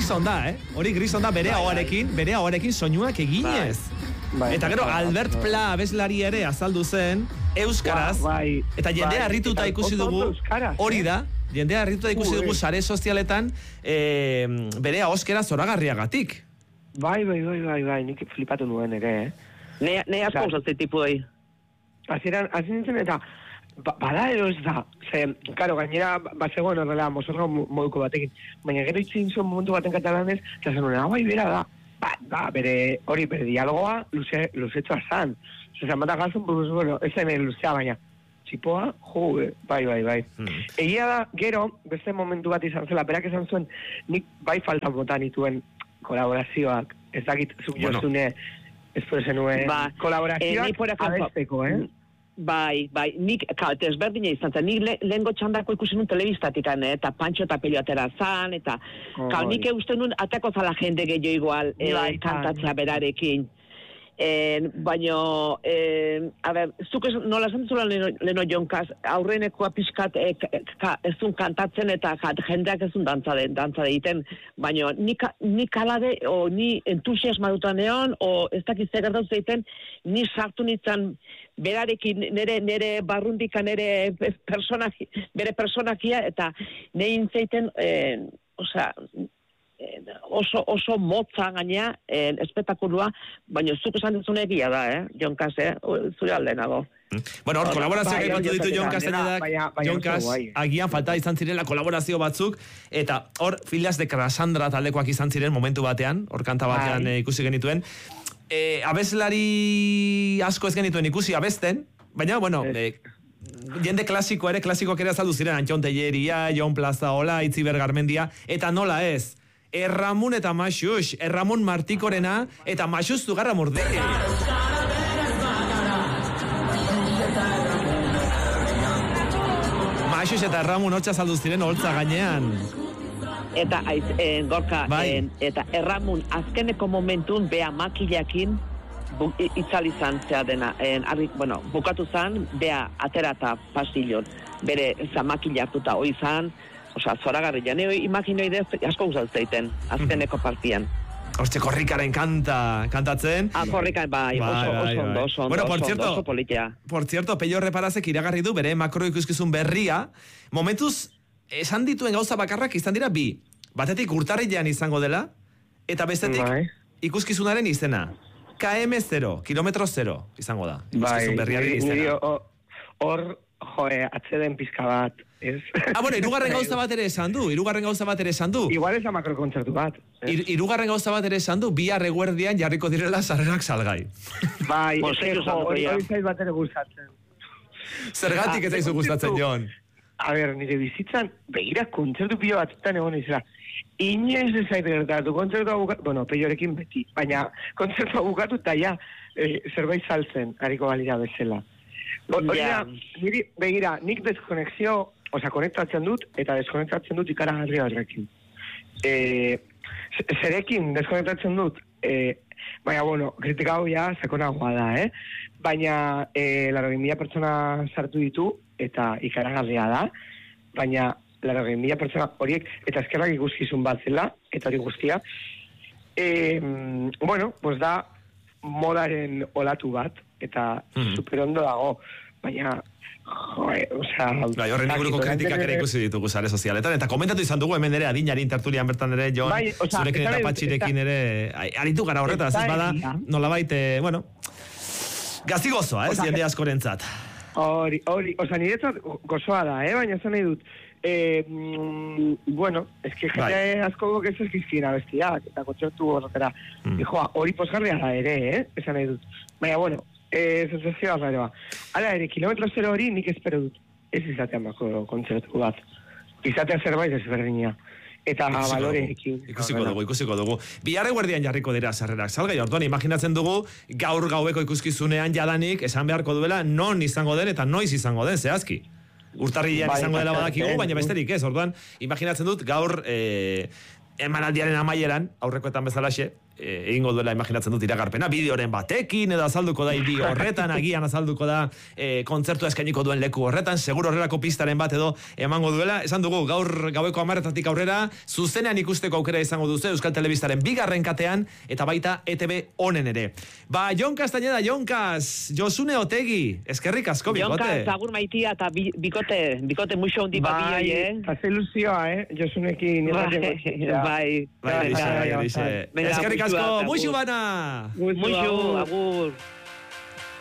Grison da, hori Grison da bere ahoarekin soinuak eginez. Eta gero Albert Pla abeslari ere azaldu zen euskaraz, eta jendea harrituta ikusi dugu, hori da, jendea harrituta ikusi dugu sare sozialetan bere ahoskera zoragarriagatik. Bai, nik flipatu nuen ere, Ne asko usatzen tipu doi. Hasieran nintzen eta bada edo ez da, karo, gainera, zegoen horrela, mozorra moduko batekin, baina gero itzin zuen momentu baten katalanez, eta zen bai, bera da, bere dialogoa luzetxoa zan. Zezan bat agazun, bueno, ez zen luzea, baina, txipoa, bai. Egia da, gero, beste momentu bat izan zela, berak esan zuen, nik bai faltan botan nituen kolaborazioak, ez dakit zuk jozune, ez zenuen kolaborazioak abesteko, Bai, nik, ezberdina izan zen, nik lehengo txandako ikusi nun telebistatikan, eta Pancho eta Pelio atera zan, eta nik uste nun atako zala jende gehiago igual kantatzea berarekin. Baina, a ber, zuk nola esan zula leno jonkaz, aurrenekoa pixkat ez duen kantatzen eta jendeak ez duen dantza egiten, baina nik alade, o ni entusiasma dutan egon, o ez dakiz egertatu egiten, ni sartu nintzen berarekin nire barrundika nire bere personakia, eta nehin zeiten, oso motza gainea, espetakulua, baina zuk esan dizun egia da, Jonkas, zure aldenago. Bueno, hor, kolaborazioak epatu ditu Jonkas enedak, Jonkas, agian falta izan zirela kolaborazio batzuk, eta hor, Filias de Cassandra taldekoak izan ziren momentu batean, hor kanta batean ikusi genituen, abeslari asko ez genituen ikusi abesten, baina, bueno, jende klasikoak ere azaldu ziren, Antxon Telleria, Jon Plazaola, Itziber Garmendia, eta nola ez, Erramun eta Maxus, Erramun Martikorena, eta Maxus Zugarra Murdegi. Maxus eta Erramun hotxa azaldu ziren holtza gainean. Eta, Gorka, eta Erramun azkeneko momentun bea makilakin itzali zan zea dena. Bukatu zan, bea atera eta pastillon. Bere zamakila hartuta hoi zan, zoragarri, ja, neo imaginoi dez, asko usatzen azkeneko partian. Hortxe korrikaren kantatzen. Korrikan, bai, oso ondo, oso politia. Por cierto, Pello Reparazek iragarri du bere makroikuskizun berria, momentuz, esan dituen gauza bakarrak izan dira bi. Batetik urtarrilean izango dela, eta bestetik ikuskizunaren izena. KM0, kilometro 0 izango da. Ikuskizun berriaren izena. Hor, atzeden pizka bat, ez? Bueno, irugarren gauza bat ere esan du. Igual ez da makrokontzertu bat. Irugarren gauza bat ere esan du, bihar eguerdian jarriko direla sarrerak salgai. Bai, hori zaiz bat ere gustatzen. Zergatik ez zaizu gustatzen, Jon? A ber, nire bizitzan, begira, kontzertu pilo batzutan egon izela. Inoiz ez zait gertatu, kontzertua bukatu, bueno, Peiorekin beti, baina kontzertua bukatu eta ja, zerbait saltzen, hariko balira bezala. Begira, nik deskonexio, konektatzen dut, eta deskonektatzen dut ikaragarri horrekin. Zerekin deskonektatzen dut, baina, bueno, kritika hau ja, sakonagoa da, baina, 80.000 pertsona sartu ditu, eta ikaragarria da, baina, 80.000 pertsona horiek, eta eskerrak ikuskizun bat zela, eta hori guztia, bueno, pues da, modaren olatu bat, eta superondo dago, baina, horren inguruko kritikak ere ikusi ditugu sare sozialetan, eta komentatu izan dugu hemen ere adinarin tertulian bertan ere, Jon, zurekin eta Patxirekin ere, aritu gara horretaz, ez bada, nolabait, bueno, gazi gozoa, jende askorentzat. Hori, niretzat gozoa da, baina esan nahi dut, bueno, eski jende asko ez eskizkina bestiak, eta kontzertu horretara, hori posgarria da ere, esan nahi dut, baina, bueno, sensazioa zara. Hala ere, kilometro 0 hori nik espero dut. Ez izatean bako kontzertu bat. Izatea zerbait ezberdina. Eta baloreekin. Ikusiko dugu. Bihar eguerdian jarriko dira sarrerak salgai. Orduan, imaginatzen dugu gaur gaueko ikuskizunean jadanik esan beharko duela non izango den eta noiz izango den, zehazki. Urtarrilean izango dela badakigu, baina besterik ez. Orduan, imaginatzen dut gaur emanaldiaren amaieran, aurrekoetan bezalaxe, egingo duela imaginatzen dut iragarpena, bideoren batekin, edo azalduko da hiri horretan, agian azalduko da kontzertua eskainiko duen leku horretan, seguro horrelako pistaren bat edo emango duela. Esan dugu, gaur gaueko 10:00 aurrera, zuzenean ikusteko aukera izango duzu Euskal Telebistaren bigarren katean, eta baita ETV honen ere. Ba, Jon Castañeda, Jonkaz, Josune Otegi, eskerrik asko, bikote. Jonkaz, agur maitia, eta bikote muixo hundi babioi, Eta zeluzioa, Josunekin. Bai. Eskerrik asko, muixu bana! Muixu, agur.